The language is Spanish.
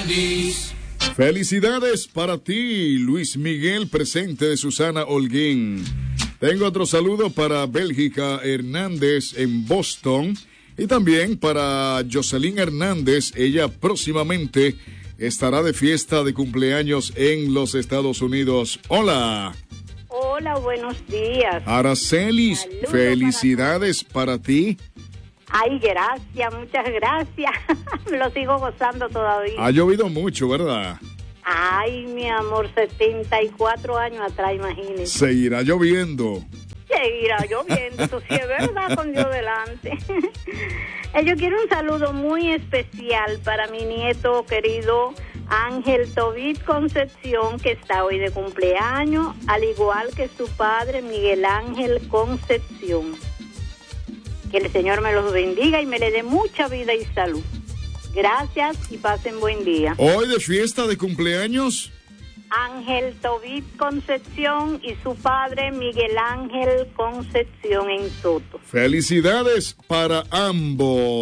feliz. Felicidades para ti, Luis Miguel, presente de Susana Holguín. Tengo otro saludo para Bélgica Hernández en Boston y también para Jocelyn Hernández. Ella próximamente estará de fiesta de cumpleaños en los Estados Unidos. Hola. Hola, buenos días. Aracelis, Saludos felicidades para ti. Ay, gracias, muchas gracias. Lo sigo gozando todavía. Ha llovido mucho, ¿verdad? Ay, mi amor, 74 años atrás, imagínese. Seguirá lloviendo. Seguirá lloviendo, eso sí es verdad, con Dios delante. Yo quiero un saludo muy especial para mi nieto querido Ángel Tobit Concepción, que está hoy de cumpleaños, al igual que su padre Miguel Ángel Concepción. Que el Señor me los bendiga y me le dé mucha vida y salud. Gracias y pasen buen día. Hoy de fiesta de cumpleaños, Ángel Tobit Concepción y su padre Miguel Ángel Concepción en Soto. felicidades para ambos.